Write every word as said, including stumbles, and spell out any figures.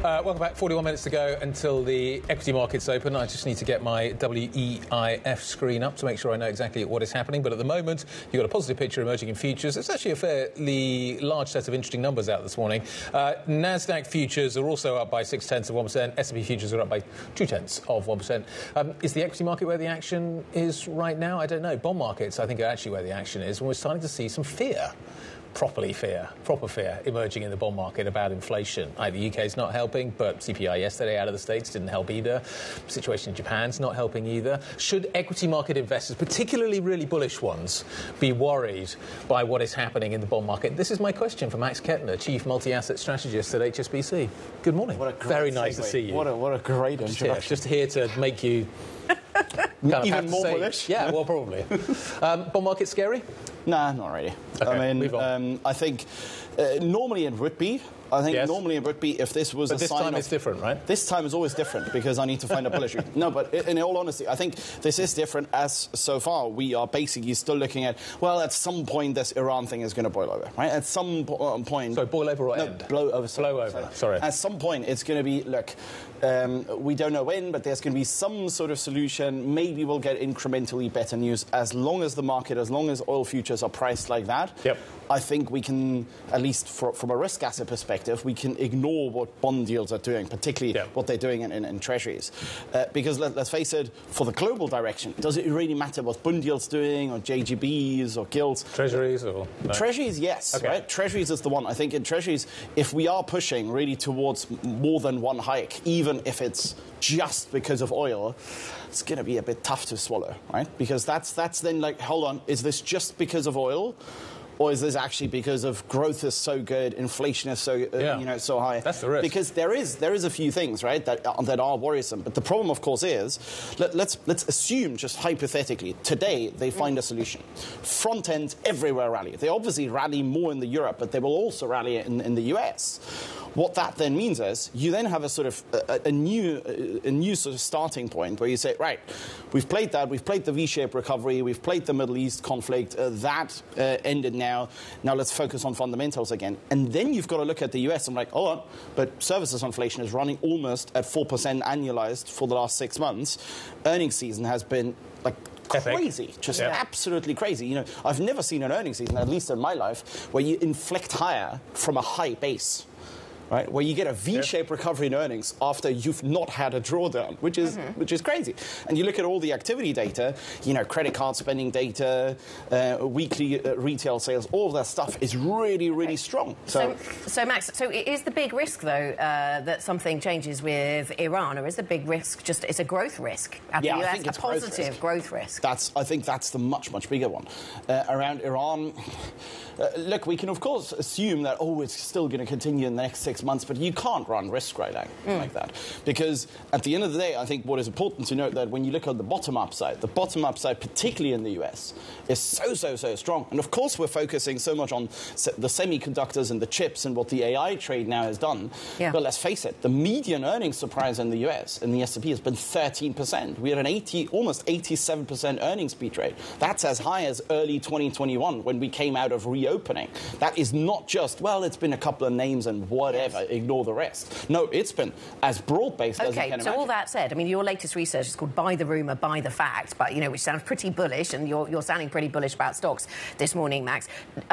Uh, welcome back. forty-one minutes to go until the equity markets open. I just need to get my W E I F screen up to make sure I know exactly what is happening. But at the moment, you've got a positive picture emerging in futures. It's actually a fairly large set of interesting numbers out this morning. Uh, NASDAQ futures are also up by six tenths of one percent. S and P futures are up by two tenths of one percent. Um, is the equity market where the action is right now? I don't know. Bond markets, I think, are actually where the action is. And we're starting to see some fear. Properly fear, proper fear emerging in the bond market about inflation. Like, the U K's not helping, but C P I yesterday out of the States didn't help either. The situation in Japan's not helping either. Should equity market investors, particularly really bullish ones, be worried by what is happening in the bond market? This is my question for Max Kettner, Chief Multi-Asset Strategist at H S B C. Good morning. What a great Very nice segue. to see you. What a, what a great just introduction. here, just here to make you kind of even more say, bullish? Yeah, well, probably. um, bond market scary? Nah, not really. Okay, I mean, move on. Um, I think uh, normally it would be. I think Yes. normally it would be if this was But a this sign time of... it's different, right? This time is always different because I need to find a bullish read. No, but in all honesty, I think this is different as so far we are basically still looking at, well, at some point this Iran thing is going to boil over, right? At some po- point... So boil over or no, end? blow over. Blow over, sorry. At some point it's going to be, look, um, we don't know when, but there's going to be some sort of solution. Maybe we'll get incrementally better news as long as the market, as long as oil futures are priced like that. Yep. I think we can, at least for, from a risk asset perspective, we can ignore what bond yields are doing, particularly yeah. what they're doing in, in, in treasuries. Uh, because let, let's face it, for the global direction, does it really matter what bond yields doing, or J G Bs, or gilts? Treasuries or... No? Treasuries, yes. Okay. Right? Treasuries is the one. I think in treasuries, if we are pushing really towards more than one hike, even if it's just because of oil, it's going to be a bit tough to swallow, right? Because that's that's then like, hold on, is this just because of oil? Or is this actually because of growth is so good, inflation is so uh, Yeah. you know so high? That's the risk. Because there is there is a few things, right, that uh, that are worrisome. But the problem, of course, is let, let's let's assume just hypothetically today they find a solution. Front end everywhere rally. They obviously rally more in the Europe, but they will also rally in, in the U S. What that then means is you then have a sort of a, a new a new sort of starting point where you say, right, we've played that, we've played the V-shaped recovery, we've played the Middle East conflict, uh, that uh, ended now. Now let's focus on fundamentals again. And then you've got to look at the U S and like, hold on, but services inflation is running almost at four percent annualized for the last six months. Earnings season has been like crazy, just yeah. absolutely crazy. You know, I've never seen an earnings season, at least in my life, where you inflect higher from a high base. Right, where you get a V-shaped yeah. recovery in earnings after you've not had a drawdown, which is mm-hmm. which is crazy. And you look at all the activity data, you know, credit card spending data, uh, weekly uh, retail sales, all of that stuff is really, really strong. So, so, so Max, so is the big risk though uh, that something changes with Iran, or is the big risk just it's a growth risk at yeah, the U S, I think it's a positive growth risk. growth risk? That's I think that's the much much bigger one uh, around Iran. Uh, look, we can of course assume that oh, it's still going to continue in the next six months, but you can't run risk right like, mm. like that. Because at the end of the day, I think what is important to note that when you look at the bottom-up side, the bottom-up side, particularly in the U S, is so, so, so strong. And of course, we're focusing so much on se- the semiconductors and the chips and what the A I trade now has done. Yeah. But let's face it, the median earnings surprise in the U S, in the S and P, has been thirteen percent. We had an eighty, almost eighty-seven percent earnings beat rate. That's as high as early twenty twenty-one when we came out of reopening. That is not just, well, it's been a couple of names and whatever, yes. ignore the rest. No, it's been as broad-based okay, as you can so imagine. all that said, I mean, your latest research is called Buy the Rumour, Buy the Fact, but, you know, which sounds pretty bullish, and you're, you're sounding pretty bullish about stocks this morning, Max.